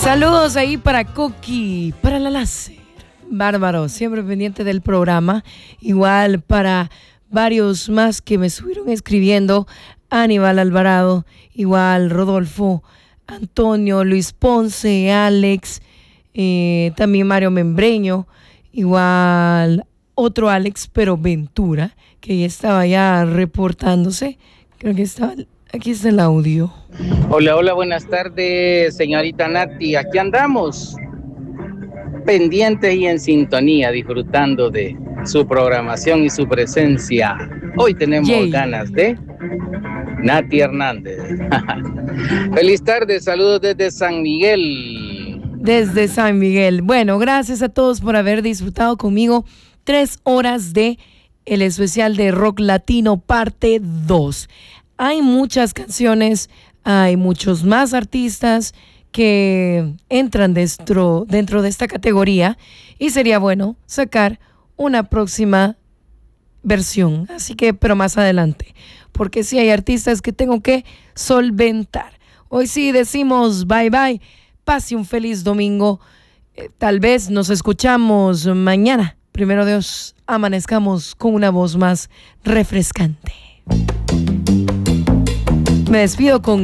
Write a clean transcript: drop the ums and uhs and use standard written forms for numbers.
Saludos ahí para Coqui, para la láser. Bárbaro, siempre pendiente del programa. Igual para varios más que me estuvieron escribiendo. Aníbal Alvarado, igual Rodolfo, Antonio, Luis Ponce, Alex, también Mario Membreño, igual otro Alex, pero Ventura, que ya estaba ya reportándose. Creo que estaba, aquí está el audio. Hola, hola, buenas tardes, señorita Nati. Aquí andamos, pendientes y en sintonía, disfrutando de su programación y su presencia. Hoy tenemos ganas de Nati Hernández. Feliz tarde, saludos desde San Miguel. Desde San Miguel. Bueno, gracias a todos por haber disfrutado conmigo 3 horas de el especial de Rock Latino parte 2. Hay muchas canciones, hay muchos más artistas que entran dentro de esta categoría y sería bueno sacar una próxima versión, así que pero más adelante, porque sí hay artistas que tengo que solventar. Hoy sí decimos bye bye, pase un feliz domingo, tal vez nos escuchamos mañana, primero Dios, amanezcamos con una voz más refrescante. Me despido con